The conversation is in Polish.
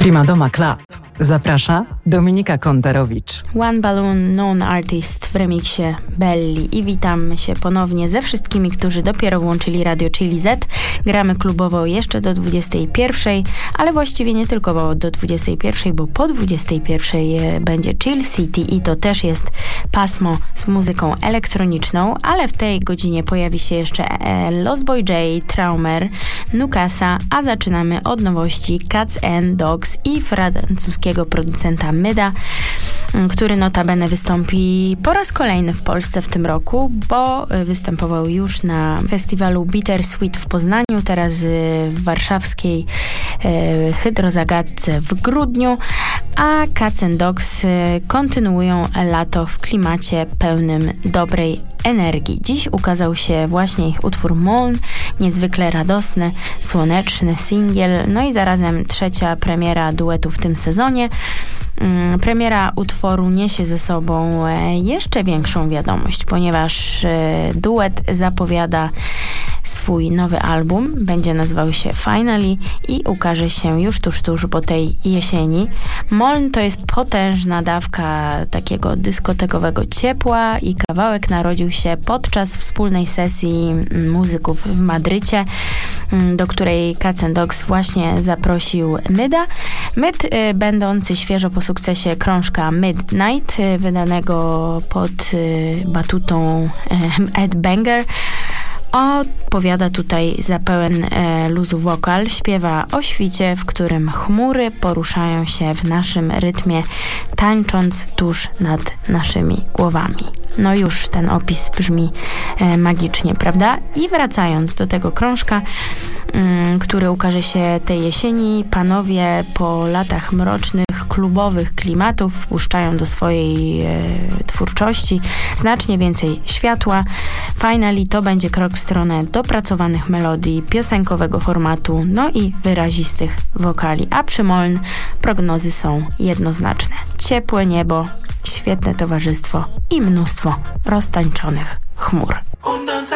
Prima Doma Club. Zaprasza Dominika Kontarowicz. One Balloon Non Artist w remiksie Belli. I witamy się ponownie ze wszystkimi, którzy dopiero włączyli Radio Chili Z. Gramy klubowo jeszcze do 21, ale właściwie nie tylko do 21, bo po 21 będzie Chill City i to też jest pasmo z muzyką elektroniczną, ale w tej godzinie pojawi się jeszcze Lost Boy J, Traumer, Nukasa, a zaczynamy od nowości Cats and Dogs i francuskiego producenta Myda, który notabene wystąpi po raz kolejny w Polsce w tym roku, bo występował już na festiwalu Bittersweet w Poznaniu, teraz w warszawskiej Hydrozagadce w grudniu, a Cats and Dogs kontynuują lato w klimacie pełnym dobrej energii. Dziś ukazał się właśnie ich utwór Moon, niezwykle radosny, słoneczny singiel, no i zarazem trzecia premiera duetu w tym sezonie. Premiera utworu niesie ze sobą jeszcze większą wiadomość, ponieważ duet zapowiada swój nowy album, będzie nazywał się Finally i ukaże się już tuż po tej jesieni. Moln to jest potężna dawka takiego dyskotekowego ciepła i kawałek narodził się podczas wspólnej sesji muzyków w Madrycie, do której Cats and Dogs właśnie zaprosił Myda. Myd, będący świeżo po sukcesie krążka Midnight, wydanego pod batutą Ed Banger, odpowiada tutaj za pełen luzu wokal, śpiewa o świcie, w którym chmury poruszają się w naszym rytmie, tańcząc tuż nad naszymi głowami. No już ten opis brzmi magicznie, prawda? I wracając do tego krążka, który ukaże się tej jesieni, panowie po latach mrocznych, klubowych klimatów wpuszczają do swojej twórczości znacznie więcej światła. Finally to będzie krok w stronę dopracowanych melodii, piosenkowego formatu, no i wyrazistych wokali. A przy Moln prognozy są jednoznaczne. Ciepłe niebo, świetne towarzystwo i mnóstwo roztańczonych chmur.